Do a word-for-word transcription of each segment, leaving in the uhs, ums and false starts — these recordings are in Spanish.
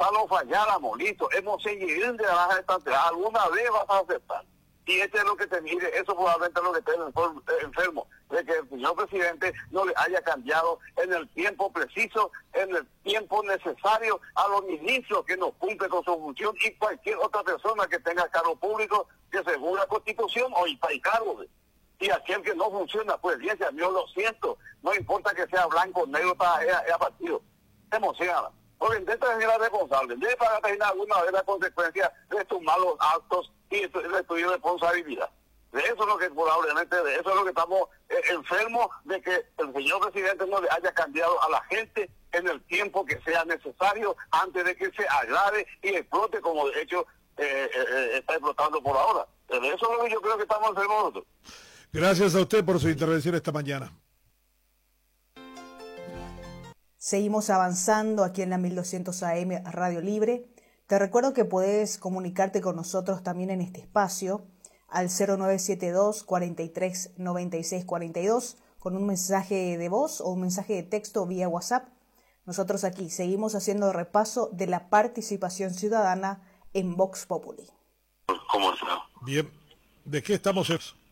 lo falláramos, listo, hemos seguido de la estancia, alguna vez vas a aceptar. Y este es lo que te mire, eso probablemente es lo que esté enfermo, de que el señor presidente no le haya cambiado en el tiempo preciso, en el tiempo necesario a los ministros que no cumplen con su función y cualquier otra persona que tenga cargo público que según la Constitución o hay cargos. Y aquel que no funciona, pues bien, yo lo siento, no importa que sea blanco, negro, está es abatido. Se emociona. Porque intenta ser responsable, debe pagar alguna vez la consecuencia de tus malos actos y de tu responsabilidad. De eso es lo que probablemente, de eso es lo que estamos eh, enfermos, de que el señor presidente no le haya cambiado a la gente en el tiempo que sea necesario antes de que se agrave y explote como de hecho eh, eh, está explotando por ahora. De eso es lo que yo creo que estamos enfermos nosotros. Gracias a usted por su intervención esta mañana. Seguimos avanzando aquí en la mil doscientos A M Radio Libre. Te recuerdo que puedes comunicarte con nosotros también en este espacio al cero nueve siete dos, cuarenta y tres, noventa y seis cuarenta y dos con un mensaje de voz o un mensaje de texto vía WhatsApp. Nosotros aquí seguimos haciendo repaso de la participación ciudadana en Vox Populi. ¿Cómo está? Bien. ¿De qué estamos?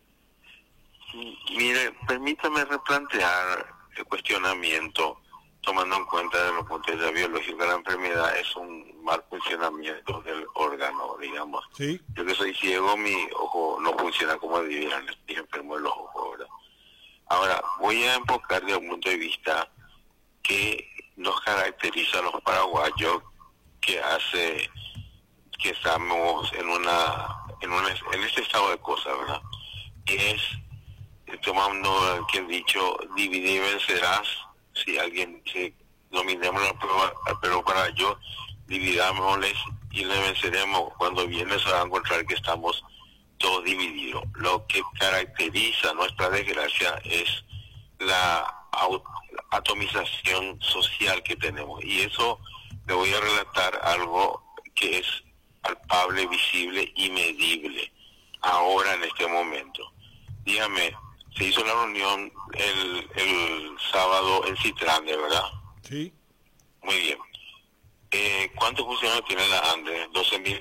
Mire, permítame replantear el cuestionamiento, tomando en cuenta de los puntos de biológica de la enfermedad, es un mal funcionamiento del órgano, digamos. Sí. Yo que soy ciego, mi ojo no funciona como debieran, estoy enfermo de los ojos, ¿verdad? Ahora, voy a enfocar desde un punto de vista que nos caracteriza a los paraguayos, que hace que estamos en una, en una, en este estado de cosas, ¿verdad? Que es, tomando que el dicho, dividir y vencerás. Si alguien dice, dominemos la prueba, pero para yo, dividámosles y le venceremos. Cuando viene se va a encontrar que estamos todos divididos. Lo que caracteriza nuestra desgracia es la atomización social que tenemos. Y eso le voy a relatar algo que es palpable, visible y medible ahora en este momento. Dígame, se hizo la reunión el, el sábado en Citrande, ¿verdad? Sí. Muy bien. Eh, ¿Cuántos funcionarios tiene la ANDE? ¿doce mil?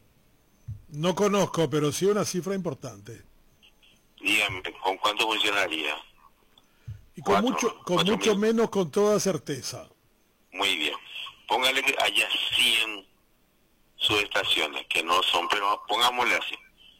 No conozco, pero sí una cifra importante. Dígame, ¿con cuánto funcionaría? Y con Cuatro, mucho, con mucho menos, con toda certeza. Muy bien. Póngale que haya cien subestaciones, que no son, pero pongámosle así.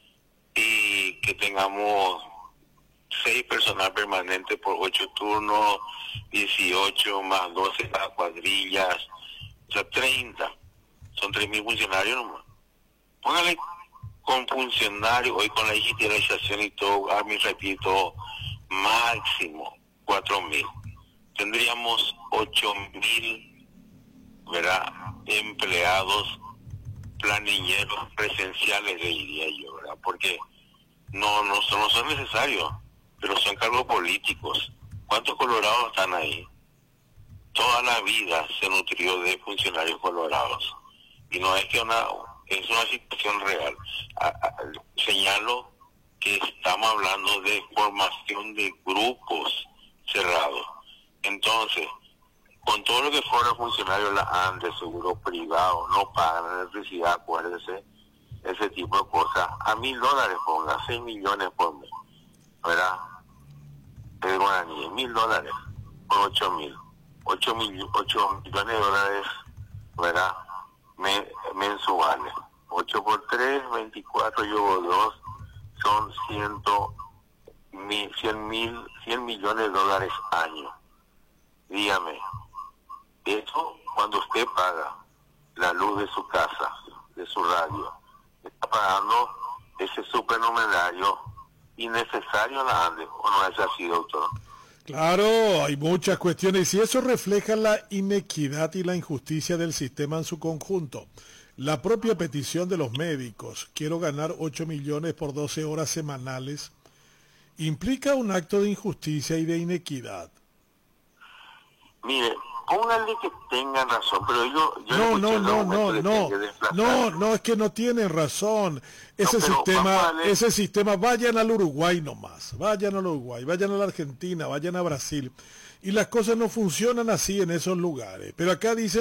Y que tengamos seis personal permanente por ocho turnos, dieciocho más doce las cuadrillas, o sea, treinta. Son tres mil funcionarios nomás. Póngale con funcionarios, hoy con la digitalización y todo, administrativo y todo, máximo cuatro mil. Tendríamos ocho mil, ¿verdad?, empleados planilleros presenciales, le diría yo, ¿verdad? Porque no, no, son, no son necesarios, pero son cargos políticos. ¿Cuántos colorados están ahí? Toda la vida se nutrió de funcionarios colorados. Y no es que una, es una situación real. A, a, señalo que estamos hablando de formación de grupos cerrados. Entonces, con todo lo que fuera funcionario de la ANDE, seguro privado, no pagan electricidad, acuérdese, ese tipo de cosas, a mil dólares ponga, seis millones por mes, ¿verdad? De guaraní, mil dólares por ocho mil, ocho mil, ocho millones de dólares, ¿verdad? Me, mensuales, ocho por tres, veinticuatro, yo hago dos, son ciento, mil, cien mil, cien millones de dólares año. Dígame, eso cuando usted paga la luz de su casa, de su radio, está pagando ese supernumerario innecesario en la ANDE, ¿o no es así, doctor? Claro, hay muchas cuestiones y eso refleja la inequidad y la injusticia del sistema en su conjunto. La propia petición de los médicos, quiero ganar ocho millones por doce horas semanales, implica un acto de injusticia y de inequidad. Mire, pónganle que tengan razón, pero yo... yo no, no, no, no, no, no, no, es que no tienen razón. Ese no, sistema, ese sistema, vayan al Uruguay nomás, vayan al Uruguay, vayan a la Argentina, vayan a Brasil, y las cosas no funcionan así en esos lugares. Pero acá dicen